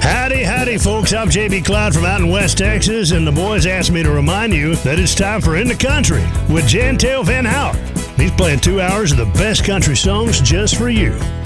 Howdy, folks. I'm JB Cloud from out in West Texas, and the boys asked me to remind you that it's time for In the Country with Jantel Van Hout. He's playing 2 hours of the best country songs just for you.